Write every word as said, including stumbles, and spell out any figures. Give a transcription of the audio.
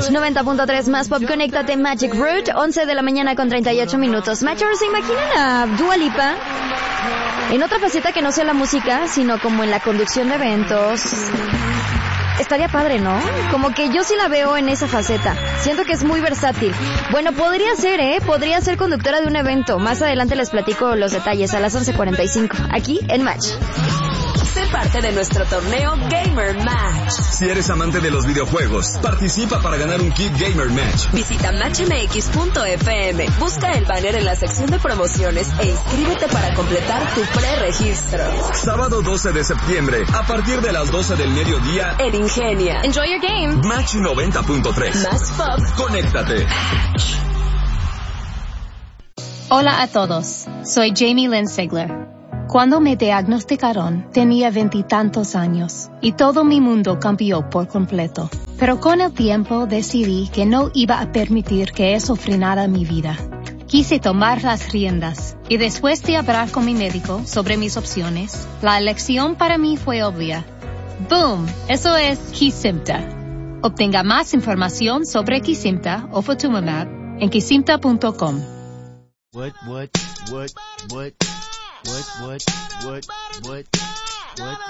Match noventa punto tres más pop, conéctate Magic Root, once de la mañana con treinta y ocho minutos. Matchers, ¿se imaginan a Dua Lipa en otra faceta que no sea la música, sino como en la conducción de eventos? Estaría padre, ¿no? Como que yo sí la veo en esa faceta. Siento que es muy versátil. Bueno, podría ser, ¿eh? Podría ser conductora de un evento. Más adelante les platico los detalles a las once cuarenta y cinco, aquí en Match. Sé parte de nuestro torneo Gamer Match. Si eres amante de los videojuegos, participa para ganar un kit Gamer Match. Visita match m x punto f m, busca el banner en la sección de promociones e inscríbete para completar tu preregistro. Sábado doce de septiembre, a partir de las doce del mediodía, en Ingenia. Enjoy your game. Match noventa punto tres. Más pop. Conéctate. Hola a todos, soy Jamie Lynn Sigler. Cuando me diagnosticaron, tenía veintitantos años y todo mi mundo cambió por completo. Pero con el tiempo decidí que no iba a permitir que eso frenara mi vida. Quise tomar las riendas y después de hablar con mi médico sobre mis opciones, la elección para mí fue obvia. ¡Boom! Eso es Kesimpta. Obtenga más información sobre Kesimpta o Ofatumumab en kesimpta punto com. What, what, what, what, what, what, what, what, what?